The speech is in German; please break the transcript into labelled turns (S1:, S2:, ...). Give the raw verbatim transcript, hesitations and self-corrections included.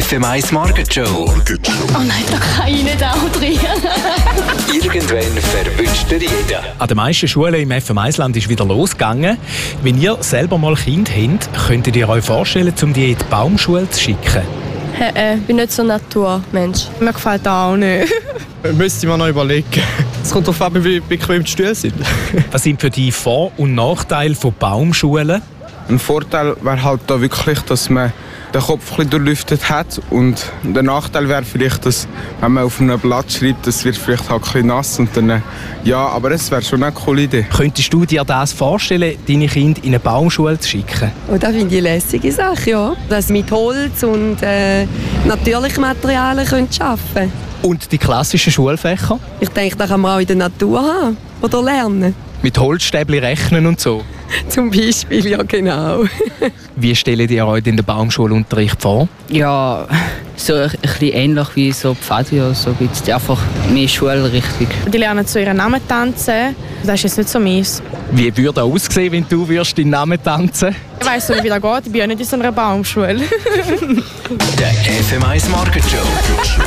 S1: F M eins Marketshow.
S2: Oh nein, da kann ich nicht auch drin.
S1: Irgendwann verwünscht ihr jeden.
S3: An den meisten Schulen im F M eins-Land ist wieder losgegangen. Wenn ihr selber mal Kind habt, könntet ihr euch vorstellen, um die in die Baumschule zu schicken?
S2: Äh, ich bin nicht so ein Naturmensch. Mir gefällt das auch nicht.
S4: Müsste man noch überlegen. Es kommt darauf an, wie bequem die Stühle sind.
S3: Was sind für die Vor- und Nachteile von Baumschulen?
S5: Ein Vorteil wäre halt da wirklich, dass man den Kopf ein bisschen durchlüftet hat. Und der Nachteil wäre vielleicht, dass, wenn man auf einem Blatt schreibt, das wird vielleicht halt ein bisschen nass. Und dann, ja, aber es wäre schon eine coole Idee.
S3: Könntest du dir das vorstellen, deine Kinder in eine Baumschule zu schicken?
S6: Oh, das finde ich eine lässige Sache, ja. Dass sie mit Holz und äh, natürlichen Materialien arbeiten können.
S3: Und die klassischen Schulfächer?
S6: Ich denke, das kann man auch in der Natur haben oder lernen.
S3: Mit Holzstäbchen rechnen und so?
S6: Zum Beispiel, ja genau.
S3: Wie stellt ihr euch den Baumschulunterricht vor?
S7: Ja, so ein bisschen ähnlich wie so Pfadi, so ein bisschen einfach mehr Schulrichtung.
S2: Die lernen zu ihren Namen tanzen. Das ist jetzt nicht so meins.
S3: Wie würde er aussehen, wenn du würdest deinen Namen tanzen?
S2: Ich weiss nicht, wie das geht. Ich bin ja nicht in so einer Baumschule.
S1: Der F M eins Marketshow.